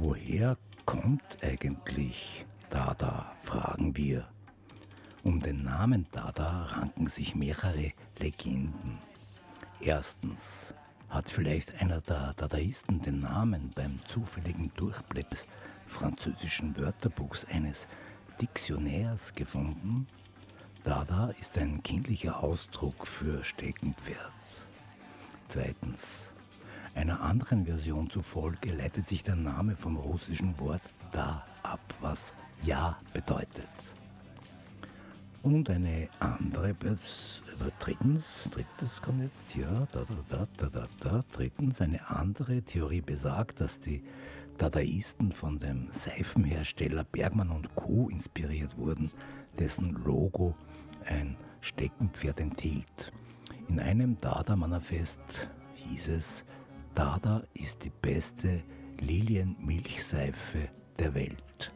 Woher kommt eigentlich Dada, fragen wir. Um den Namen Dada ranken sich mehrere Legenden. Erstens, hat vielleicht einer der Dadaisten den Namen beim zufälligen Durchblättern des französischen Wörterbuchs eines Diktionärs gefunden? Dada ist ein kindlicher Ausdruck für Steckenpferd. Zweitens, einer anderen Version zufolge leitet sich der Name vom russischen Wort Da ab, was Ja bedeutet. Und eine andere, drittens kommt jetzt hier, drittens, eine andere Theorie besagt, dass die Dadaisten von dem Seifenhersteller Bergmann & Co. inspiriert wurden, dessen Logo ein Steckenpferd enthielt. In einem Dada-Manifest hieß es, Dada ist die beste Lilienmilchseife der Welt.